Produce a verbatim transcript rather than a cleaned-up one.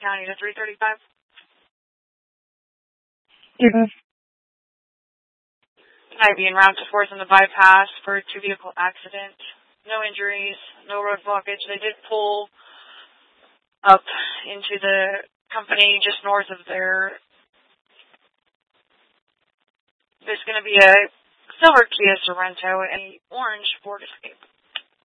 County to three thirty-five. Mm-hmm. Tonight being route to fourth in the bypass for a two-vehicle accident. No injuries, no road blockage. They did pull up into the company just north of there. There's going to be a silver Kia Sorento and an orange Ford Escape.